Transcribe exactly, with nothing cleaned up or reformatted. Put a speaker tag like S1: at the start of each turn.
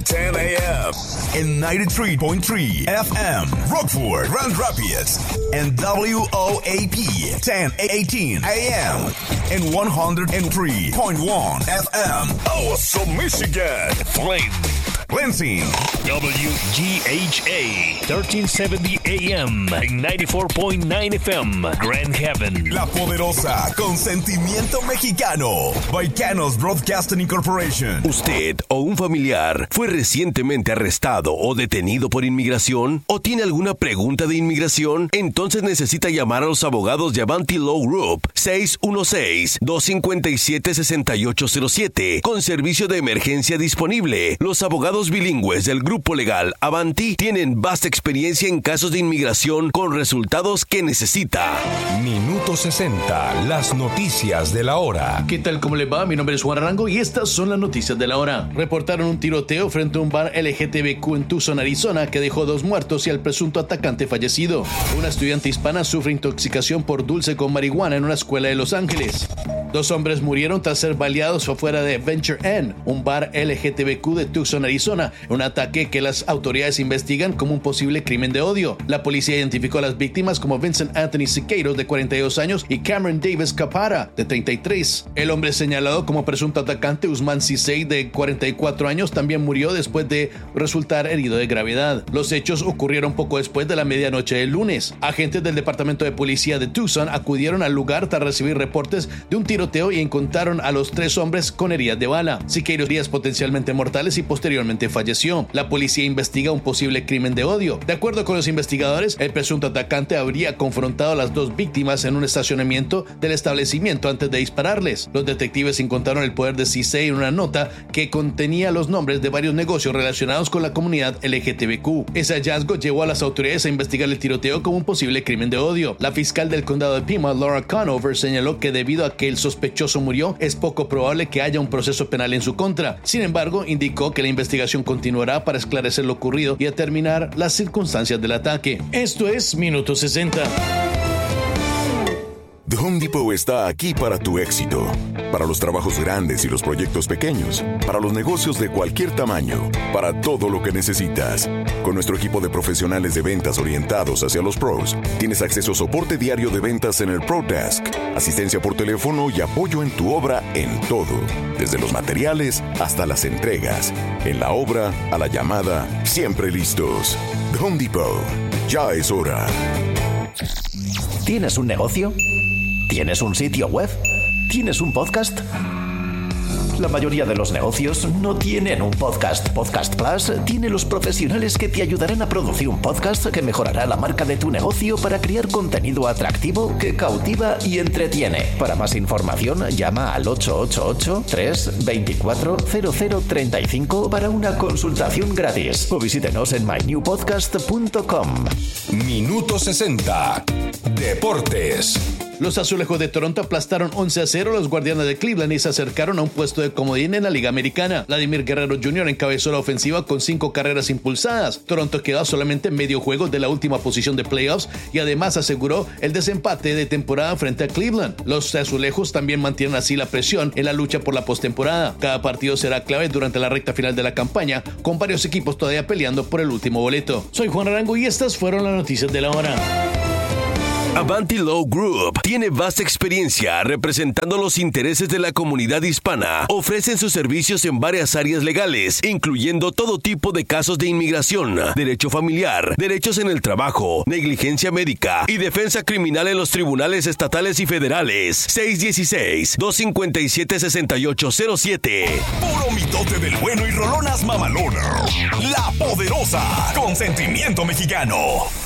S1: ten a.m. and ninety-three point three F M, Rockford, Grand Rapids, and W O A P ten eighteen A M and one oh three point one F M, Awesome, Michigan, Flint, Lansing,
S2: W G H A thirteen seventy A M and ninety-four point nine F M, Grand Haven.
S1: La Poderosa, con sentimiento mexicano, Baicanos Broadcasting Incorporation.
S3: ¿Usted o un familiar fue recientemente arrestado o detenido por inmigración? ¿O tiene alguna pregunta de inmigración? Entonces necesita llamar a los abogados de Avanti Law Group seis uno seis, dos cinco siete, seis ocho cero siete con servicio de emergencia disponible. Los abogados bilingües del grupo legal Avanti tienen vasta experiencia en casos de inmigración con resultados que necesita.
S4: Minuto sesenta, las noticias de la hora.
S5: ¿Qué tal? ¿Cómo les va? Mi nombre es Juan Arango y estas son las noticias de la hora. Reportaron un tiroteo frente a un bar L G T B Q en Tucson, Arizona, que dejó dos muertos y al presunto atacante fallecido. Una estudiante hispana sufre intoxicación por dulce con marihuana en una escuela de Los Ángeles. Dos hombres murieron tras ser baleados afuera de Venture Inn, un bar L G T B Q de Tucson, Arizona, un ataque que las autoridades investigan como un posible crimen de odio. La policía identificó a las víctimas como Vincent Anthony Siqueiros, de cuarenta y dos años, y Cameron Davis Capara, de treinta y tres. El hombre señalado como presunto atacante, Usman Cisey, de cuarenta y cuatro años, también murió después de resultar herido de gravedad. Los hechos ocurrieron poco después de la medianoche del lunes. Agentes del Departamento de Policía de Tucson acudieron al lugar tras recibir reportes de un tiroteo y encontraron a los tres hombres con heridas de bala. Siqueiros heridas potencialmente mortales y posteriormente falleció. La policía investiga un posible crimen de odio. De acuerdo con los investigadores, el presunto atacante habría confrontado a las dos víctimas en un estacionamiento del establecimiento antes de dispararles. Los detectives encontraron el poder de Cisey en una nota que contenía los nombres de varios negocios relacionados con la comunidad L G T B Q. Ese hallazgo llevó a las autoridades a investigar el tiroteo como un posible crimen de odio. La fiscal del condado de Pima, Laura Conover, señaló que debido a que el sospechoso murió, es poco probable que haya un proceso penal en su contra. Sin embargo, indicó que la investigación continuará para esclarecer lo ocurrido y determinar las circunstancias del ataque. Esto es Minuto sesenta.
S6: The Home Depot está aquí para tu éxito, para los trabajos grandes y los proyectos pequeños, para los negocios de cualquier tamaño, para todo lo que necesitas. Con nuestro equipo de profesionales de ventas orientados hacia los pros, tienes acceso a soporte diario de ventas en el Pro Desk, asistencia por teléfono y apoyo en tu obra en todo, desde los materiales hasta las entregas. En la obra, a la llamada, siempre listos. The Home Depot, ya es hora.
S7: ¿Tienes un negocio? ¿Tienes un sitio web? ¿Tienes un podcast? La mayoría de los negocios no tienen un podcast. Podcast Plus tiene los profesionales que te ayudarán a producir un podcast que mejorará la marca de tu negocio para crear contenido atractivo que cautiva y entretiene. Para más información, llama al ocho ocho ocho, tres dos cuatro, cero cero tres cinco para una consultación gratis o visítenos en my new podcast punto com.
S4: Minuto sesenta. Deportes.
S5: Los Azulejos de Toronto aplastaron once a cero a los Guardianes de Cleveland y se acercaron a un puesto de comodín en la Liga Americana. Vladimir Guerrero junior encabezó la ofensiva con cinco carreras impulsadas. Toronto quedó solamente medio juego de la última posición de playoffs y además aseguró el desempate de temporada frente a Cleveland. Los Azulejos también mantienen así la presión en la lucha por la postemporada. Cada partido será clave durante la recta final de la campaña, con varios equipos todavía peleando por el último boleto. Soy Juan Arango y estas fueron las noticias de la hora.
S3: Avanti Law Group tiene vasta experiencia representando los intereses de la comunidad hispana. Ofrecen sus servicios en varias áreas legales, incluyendo todo tipo de casos de inmigración, derecho familiar, derechos en el trabajo, negligencia médica y defensa criminal en los tribunales estatales y federales. seis uno seis, dos cinco siete, seis ocho cero siete.
S1: Puro mitote del bueno y rolonas mamalona. La Poderosa, con sentimiento mexicano.